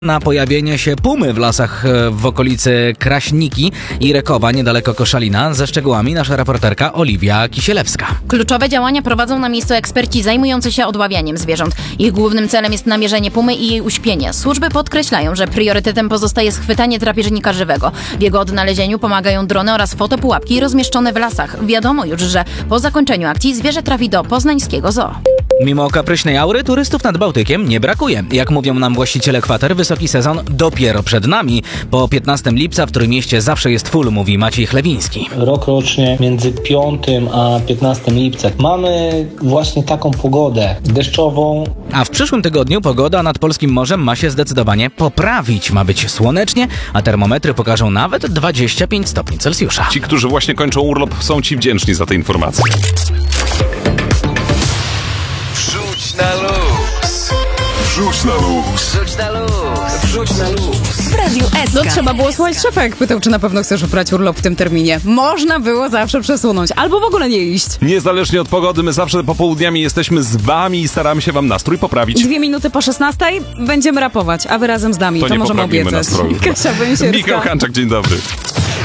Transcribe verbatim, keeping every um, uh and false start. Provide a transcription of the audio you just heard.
Na pojawienie się pumy w lasach w okolicy Kraśniki i Rekowa, niedaleko Koszalina. Ze szczegółami nasza reporterka Oliwia Kisielewska. Kluczowe działania prowadzą na miejscu eksperci zajmujący się odławianiem zwierząt. Ich głównym celem jest namierzenie pumy i jej uśpienie. Służby podkreślają, że priorytetem pozostaje schwytanie drapieżnika żywego. W jego odnalezieniu pomagają drony oraz fotopułapki rozmieszczone w lasach. Wiadomo już, że po zakończeniu akcji zwierzę trafi do poznańskiego zoo. Mimo kapryśnej aury turystów nad Bałtykiem nie brakuje. Jak mówią nam właściciele kwater, wysoki sezon dopiero przed nami. Po piętnastego lipca w Trójmieście zawsze jest full, mówi Maciej Chlewiński. Rokrocznie między piątym a piętnastym lipca mamy właśnie taką pogodę deszczową. A w przyszłym tygodniu pogoda nad polskim morzem ma się zdecydowanie poprawić. Ma być słonecznie, a termometry pokażą nawet dwadzieścia pięć stopni Celsjusza. Ci, którzy właśnie kończą urlop, są ci wdzięczni za te informacje. Wrzuć na luz. Wrzuć na luz. Wrzuć na luz. Wrzuć na luz. W Radiu S K. No trzeba było słuchać szefa, jak pytał, czy na pewno chcesz ubrać urlop w tym terminie. Można było zawsze przesunąć, albo w ogóle nie iść. Niezależnie od pogody, my zawsze popołudniami jesteśmy z wami i staramy się wam nastrój poprawić. Dwie minuty po szesnastej będziemy rapować, a wy razem z nami, To to, nie możemy poprawimy obiecać. nastroju. Kasia Bęsierska. Michał Hanczak, dzień dobry.